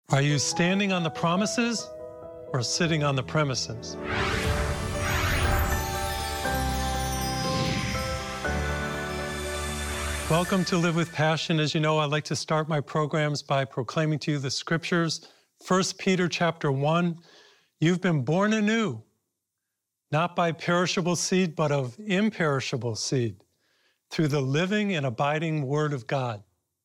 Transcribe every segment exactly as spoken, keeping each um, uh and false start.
Are you standing on the promises or sitting on the premises? Welcome to Live with Passion. As you know, I like to start my programs by proclaiming to you the scriptures. First Peter chapter one, you've been born anew, not by perishable seed, but of imperishable seed, through the living and abiding word of God.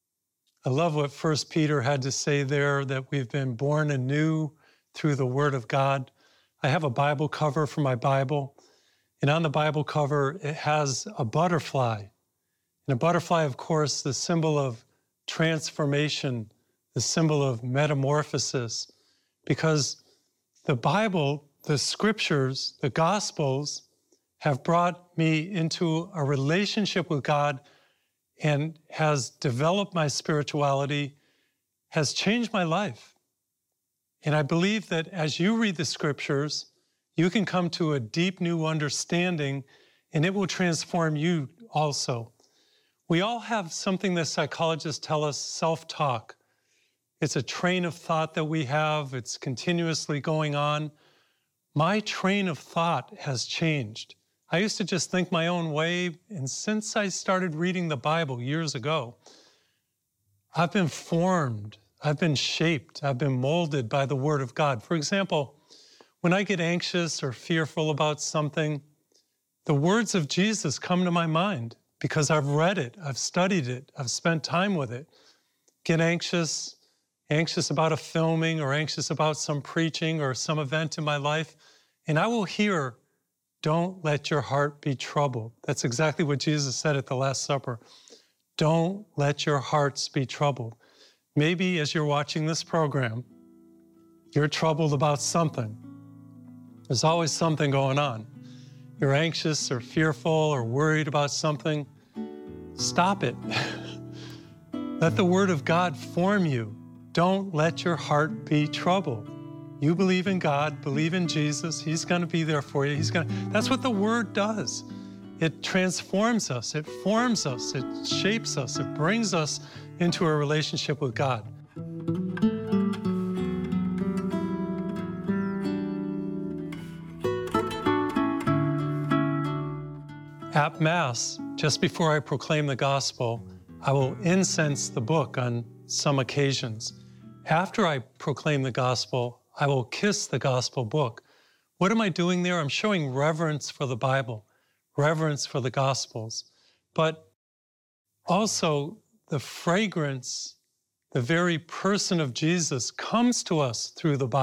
I love what First Peter had to say there, that we've been born anew through the word of God. I have a Bible cover for my Bible, and on the Bible cover, it has a butterfly. And a butterfly, of course, the symbol of transformation, the symbol of metamorphosis, because the Bible, the scriptures, the Gospels have brought me into a relationship with God and has developed my spirituality, has changed my life. And I believe that as you read the scriptures, you can come to a deep new understanding, and it will transform you also. We all have something that psychologists tell us, self-talk. It's a train of thought that we have. It's continuously going on. My train of thought has changed. I used to just think my own way, and since I started reading the Bible years ago, I've been formed, I've been shaped, I've been molded by the Word of God. For example, when I get anxious or fearful about something, the words of Jesus come to my mind because I've read it, I've studied it, I've spent time with it. Get anxious, anxious about a filming or anxious about some preaching or some event in my life, and I will hear, "Don't let your heart be troubled." That's exactly what Jesus said at the Last Supper. Don't let your hearts be troubled. Maybe as you're watching this program, you're troubled about something. There's always something going on. You're anxious or fearful or worried about something. Stop it. Let the Word of God form you. Don't let your heart be troubled. You believe in God, believe in Jesus. He's going to be there for you. He's going to, that's what the Word does. It transforms us. It forms us. It shapes us. It brings us into a relationship with God. At Mass, just before I proclaim the gospel, I will incense the book on some occasions. After I proclaim the gospel, I will kiss the gospel book. What am I doing there? I'm showing reverence for the Bible, reverence for the Gospels, but also the fragrance, the very person of Jesus comes to us through the Bible.